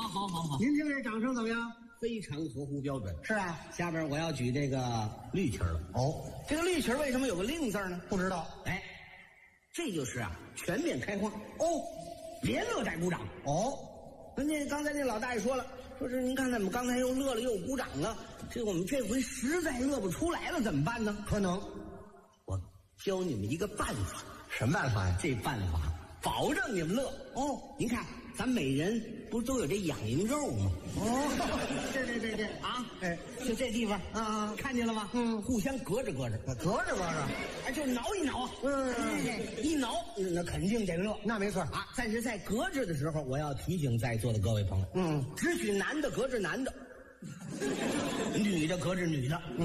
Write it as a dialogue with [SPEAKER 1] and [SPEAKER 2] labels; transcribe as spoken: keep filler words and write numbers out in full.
[SPEAKER 1] 好，好，好，好。
[SPEAKER 2] 您听这掌声怎么样？
[SPEAKER 1] 非常合乎标准。
[SPEAKER 2] 是啊。
[SPEAKER 1] 下边我要举这个绿旗了。
[SPEAKER 2] 哦，
[SPEAKER 1] 这个绿旗为什么有个令字呢？
[SPEAKER 2] 不知道。
[SPEAKER 1] 哎，这就是啊，全面开花。
[SPEAKER 2] 哦，
[SPEAKER 1] 连乐带鼓掌。
[SPEAKER 2] 哦，
[SPEAKER 1] 那刚才那老大爷说了，说是您看咱们刚才又乐了又鼓掌了，这我们这回实在乐不出来了，怎么办呢？
[SPEAKER 2] 可能。
[SPEAKER 1] 我教你们一个办法。
[SPEAKER 2] 什么办法呀？
[SPEAKER 1] 这办法保证你们乐。
[SPEAKER 2] 哦，
[SPEAKER 1] 您看咱每人不是都有这痒痒肉吗？
[SPEAKER 2] 哦，对对对对
[SPEAKER 1] 啊，
[SPEAKER 2] 哎，
[SPEAKER 1] 就这地方
[SPEAKER 2] 啊啊，
[SPEAKER 1] 看见了吗？
[SPEAKER 2] 嗯，
[SPEAKER 1] 互相隔着隔着，
[SPEAKER 2] 隔着隔着，
[SPEAKER 1] 哎，就挠一挠啊。
[SPEAKER 2] 嗯，
[SPEAKER 1] 一挠那肯定得乐。
[SPEAKER 2] 那没错
[SPEAKER 1] 啊。但是在隔着的时候，我要提醒在座的各位朋友，
[SPEAKER 2] 嗯，
[SPEAKER 1] 只许男的隔着男的，女的隔着女的。